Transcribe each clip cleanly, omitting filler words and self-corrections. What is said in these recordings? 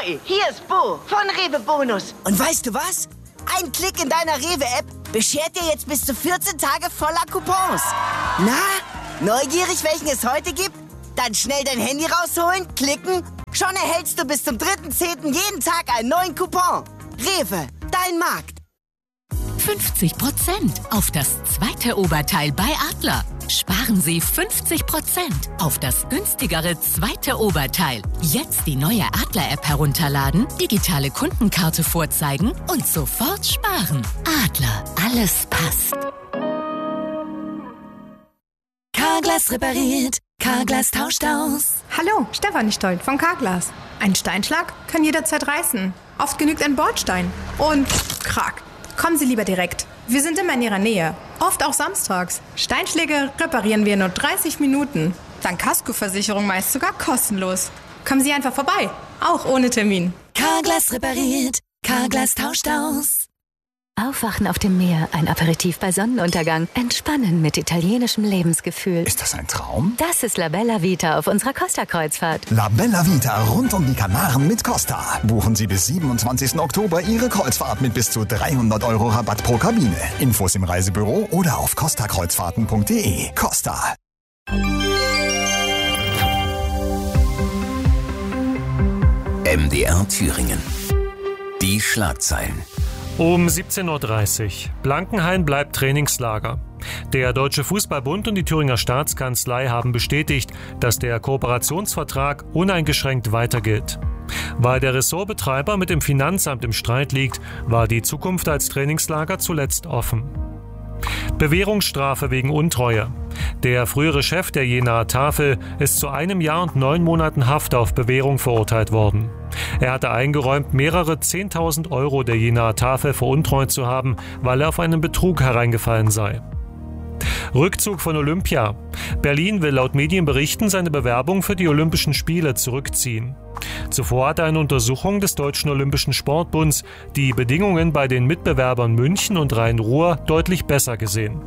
Hi, hier ist Bo von Rewe Bonus. Und weißt du was? Ein Klick in deiner Rewe-App beschert dir jetzt bis zu 14 Tage voller Coupons. Na, neugierig, welchen es heute gibt? Dann schnell dein Handy rausholen, klicken. Schon erhältst du bis zum 3.10. jeden Tag einen neuen Coupon. Rewe, dein Markt. 50% auf das zweite Oberteil bei Adler. Sparen Sie 50% auf das günstigere zweite Oberteil. Jetzt die neue Adler-App herunterladen, digitale Kundenkarte vorzeigen und sofort sparen. Adler, alles passt. Carglass repariert, Carglass tauscht aus. Hallo, Stefanie Stoll von Carglass. Ein Steinschlag kann jederzeit reißen. Oft genügt ein Bordstein. Und krack. Kommen Sie lieber direkt. Wir sind immer in Ihrer Nähe. Oft auch samstags. Steinschläge reparieren wir in nur 30 Minuten. Dank Kaskoversicherung meist sogar kostenlos. Kommen Sie einfach vorbei. Auch ohne Termin. Carglass repariert, Carglass tauscht aus. Aufwachen auf dem Meer, ein Aperitif bei Sonnenuntergang, entspannen mit italienischem Lebensgefühl. Ist das ein Traum? Das ist La Bella Vita auf unserer Costa-Kreuzfahrt. La Bella Vita rund um die Kanaren mit Costa. Buchen Sie bis 27. Oktober Ihre Kreuzfahrt mit bis zu 300 € Rabatt pro Kabine. Infos im Reisebüro oder auf costakreuzfahrten.de. Costa. MDR Thüringen. Die Schlagzeilen. Um 17:30 Uhr. Blankenhain bleibt Trainingslager. Der Deutsche Fußballbund und die Thüringer Staatskanzlei haben bestätigt, dass der Kooperationsvertrag uneingeschränkt weitergilt. Weil der Ressortbetreiber mit dem Finanzamt im Streit liegt, war die Zukunft als Trainingslager zuletzt offen. Bewährungsstrafe wegen Untreue. Der frühere Chef der Jenaer Tafel ist zu 1 Jahr und 9 Monaten Haft auf Bewährung verurteilt worden. Er hatte eingeräumt, mehrere 10.000 € der Jenaer Tafel veruntreut zu haben, weil er auf einen Betrug hereingefallen sei. Rückzug von Olympia. Berlin will laut Medienberichten seine Bewerbung für die Olympischen Spiele zurückziehen. Zuvor hatte eine Untersuchung des Deutschen Olympischen Sportbunds die Bedingungen bei den Mitbewerbern München und Rhein-Ruhr deutlich besser gesehen.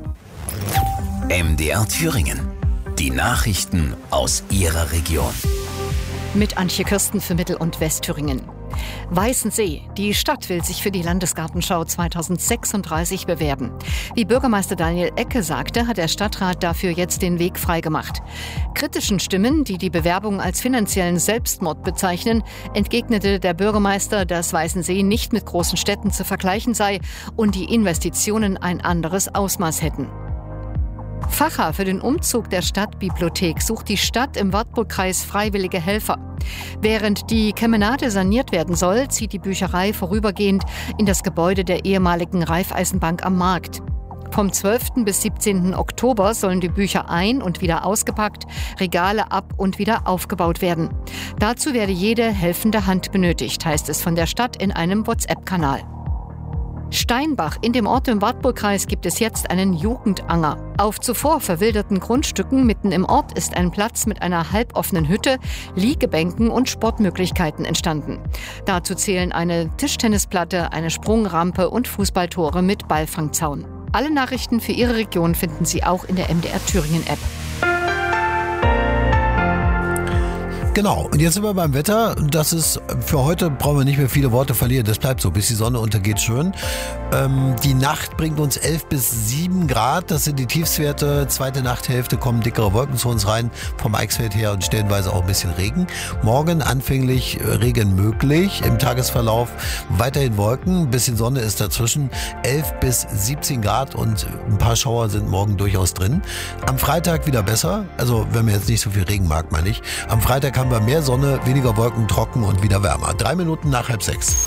MDR Thüringen. Die Nachrichten aus Ihrer Region. Mit Antje Kirsten für Mittel- und Westthüringen. Weißensee. Die Stadt will sich für die Landesgartenschau 2036 bewerben. Wie Bürgermeister Daniel Ecke sagte, hat der Stadtrat dafür jetzt den Weg freigemacht. Kritischen Stimmen, die die Bewerbung als finanziellen Selbstmord bezeichnen, entgegnete der Bürgermeister, dass Weißensee nicht mit großen Städten zu vergleichen sei und die Investitionen ein anderes Ausmaß hätten. Facher für den Umzug der Stadtbibliothek sucht die Stadt im Wartburgkreis freiwillige Helfer. Während die Kemenate saniert werden soll, zieht die Bücherei vorübergehend in das Gebäude der ehemaligen Raiffeisenbank am Markt. Vom 12. bis 17. Oktober sollen die Bücher ein- und wieder ausgepackt, Regale ab- und wieder aufgebaut werden. Dazu werde jede helfende Hand benötigt, heißt es von der Stadt in einem WhatsApp-Kanal. Steinbach. In dem Ort im Wartburgkreis gibt es jetzt einen Jugendanger. Auf zuvor verwilderten Grundstücken mitten im Ort ist ein Platz mit einer halboffenen Hütte, Liegebänken und Sportmöglichkeiten entstanden. Dazu zählen eine Tischtennisplatte, eine Sprungrampe und Fußballtore mit Ballfangzaun. Alle Nachrichten für Ihre Region finden Sie auch in der MDR Thüringen App. Genau, und jetzt sind wir beim Wetter. Das ist für heute, brauchen wir nicht mehr viele Worte verlieren. Das bleibt so, bis die Sonne untergeht, schön. Die Nacht bringt uns 11 bis 7 Grad. Das sind die Tiefstwerte. Zweite Nachthälfte kommen dickere Wolken zu uns rein vom Eichsfeld her und stellenweise auch ein bisschen Regen. Morgen anfänglich Regen möglich. Im Tagesverlauf weiterhin Wolken. Ein bisschen Sonne ist dazwischen. 11 bis 17 Grad und ein paar Schauer sind morgen durchaus drin. Am Freitag wieder besser. Also wenn man jetzt nicht so viel Regen mag, meine ich. Am Freitag haben wir mehr Sonne, weniger Wolken, trocken und wieder wärmer. 3 Minuten nach 5:30.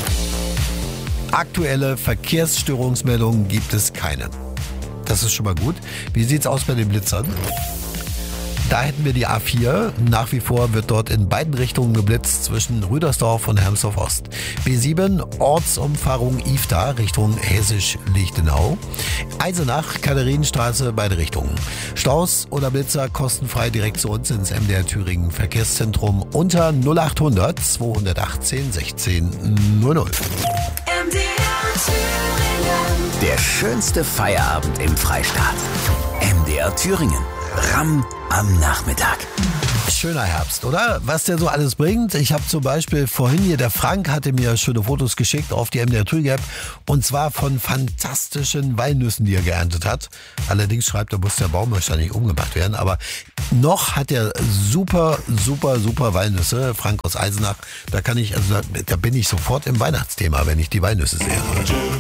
Aktuelle Verkehrsstörungsmeldungen gibt es keine. Das ist schon mal gut. Wie sieht's aus bei den Blitzern? Da hätten wir die A4. Nach wie vor wird dort in beiden Richtungen geblitzt zwischen Rüdersdorf und Hermsdorf Ost. B7 Ortsumfahrung Ifta Richtung Hessisch-Lichtenau. Eisenach, Katharinenstraße, beide Richtungen. Staus oder Blitzer kostenfrei direkt zu uns ins MDR Thüringen Verkehrszentrum unter 0800 218 16 00. Der schönste Feierabend im Freistaat. MDR Thüringen. Ramm am Nachmittag. Schöner Herbst, oder? Was der so alles bringt. Ich habe zum Beispiel vorhin hier, der Frank hatte mir schöne Fotos geschickt auf die MDR Thüringen-App und zwar von fantastischen Walnüssen, die er geerntet hat. Allerdings schreibt er, muss der Baum wahrscheinlich umgemacht werden, aber noch hat er super Walnüsse. Frank aus Eisenach, da bin ich sofort im Weihnachtsthema, wenn ich die Walnüsse sehe.